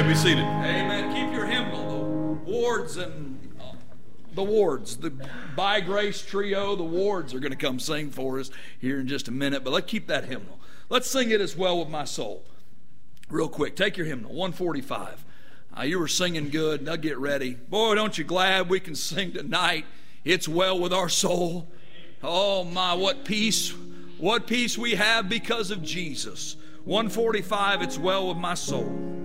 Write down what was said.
be seated. Amen. Keep your hymnal. The Wards and the Wards, the By Grace Trio, the Wards are going to come sing for us here in just a minute. But let's keep that hymnal. Let's sing it as well with my soul. Real quick, take your hymnal, 145. You were singing good. Now get ready. Boy, don't you glad we can sing tonight. It's well with our soul. Oh my, what peace we have because of Jesus. 145, it's well with my soul.